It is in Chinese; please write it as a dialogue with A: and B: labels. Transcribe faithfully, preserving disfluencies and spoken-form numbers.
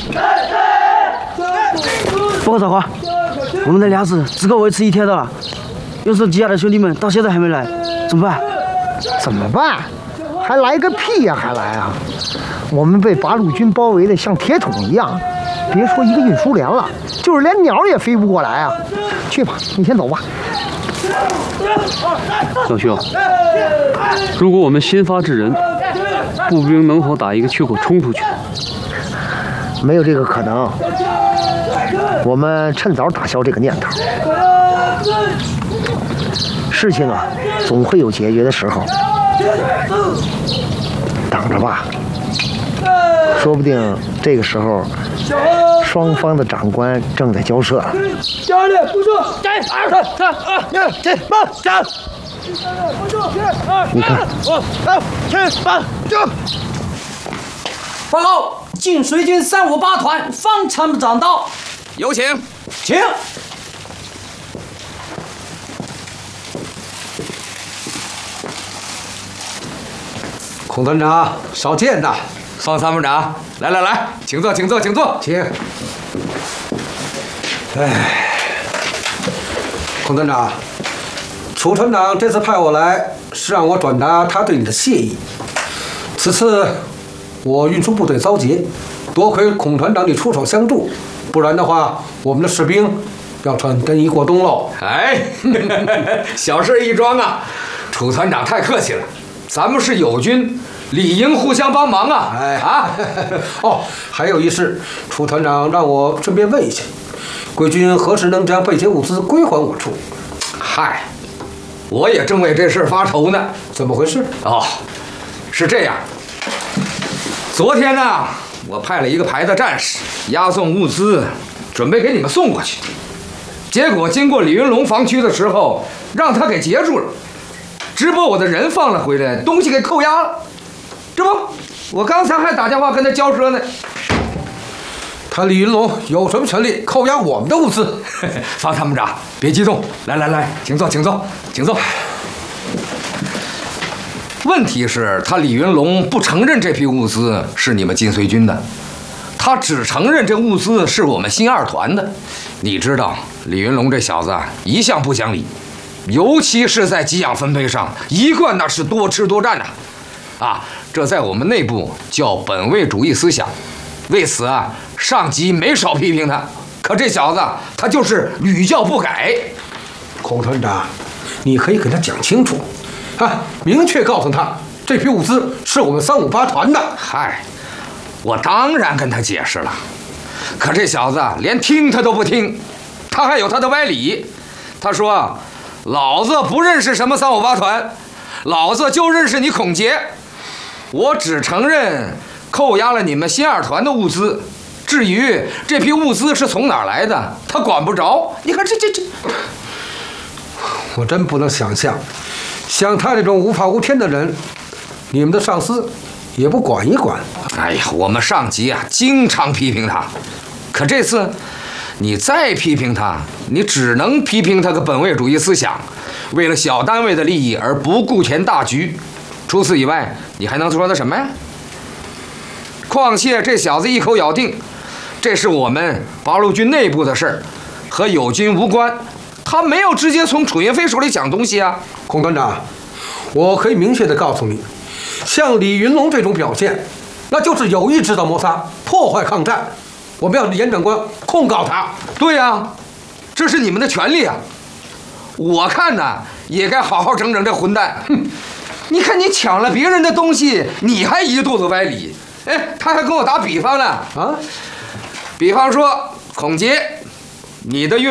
A: 报告长官，我们的粮食只够维持一天的了。要是吉亚的兄弟们到现在还没来，怎么办？
B: 怎么办？还来个屁呀、啊！还来啊！我们被八路军包围的像铁桶一样，别说一个运输连了，就是连鸟也飞不过来啊！去吧，你先走吧。
C: 老兄，如果我们先发制人，步兵能否打一个缺口冲出去？
B: 没有这个可能。我们趁早打消这个念头。事情啊，总会有解决的时候。等着吧，说不定这个时候，双方的长官正在交涉。
A: 教练，不住，加二三三二一，起，慢，加。
B: 你看，
A: 二七八九。
D: 报告，晋绥军三五八团方参长到，
E: 有请，
D: 请。
F: 孔团长，少见呐！
E: 方参谋长，来来来，请坐，请坐，请坐，
F: 请。哎，孔团长，楚团长这次派我来，是让我转达他对你的谢意。此次我运输部队遭劫，多亏孔团长你出手相助，不然的话，我们的士兵要穿更衣过冬喽。
E: 哎，小事一桩啊！楚团长太客气了。咱们是友军，理应互相帮忙啊！
F: 哎啊，哦，还有一事，楚团长让我顺便问一下，贵军何时能将备劫物资归还我处？
E: 嗨，我也正为这事发愁呢。
F: 怎么回事？
E: 哦，是这样。昨天呢，我派了一个排的战士押送物资，准备给你们送过去，结果经过李云龙防区的时候，让他给截住了。只把我的人放了回来，东西给扣押了。这不，我刚才还打电话跟他交涉呢。
F: 他李云龙有什么权利扣押我们的物资？
E: 方参谋长，别激动，来来来，请坐，请坐，请坐。问题是，他李云龙不承认这批物资是你们晋绥军的，他只承认这物资是我们新二团的。你知道，李云龙这小子一向不讲理。尤其是在给养分配上，一贯那是多吃多占呐、啊，啊，这在我们内部叫本位主义思想。为此啊，上级没少批评他，可这小子他就是屡教不改。
F: 孔团长，你可以给他讲清楚，啊，明确告诉他，这批物资是我们三五八团的。
E: 嗨，我当然跟他解释了，可这小子连听他都不听，他还有他的歪理。他说。老子不认识什么三五八团，老子就认识你孔杰。我只承认扣押了你们新二团的物资，至于这批物资是从哪儿来的，他管不着。你看这这这，
F: 我真不能想象，像他这种无法无天的人，你们的上司也不管一管。
E: 哎呀，我们上级啊，经常批评他，可这次。你再批评他，你只能批评他个本位主义思想，为了小单位的利益而不顾全大局。除此以外，你还能说他什么呀？况且这小子一口咬定，这是我们八路军内部的事儿，和友军无关。他没有直接从楚云飞手里抢东西啊。
F: 孔团长，我可以明确地告诉你，像李云龙这种表现，那就是有意制造摩擦，破坏抗战。我们要严长官控告他。
E: 对呀、啊，这是你们的权利啊！我看呐，也该好好整整这混蛋。哼，你看你抢了别人的东西，你还一肚子歪理。哎，他还跟我打比方呢啊，比方说孔杰，你的运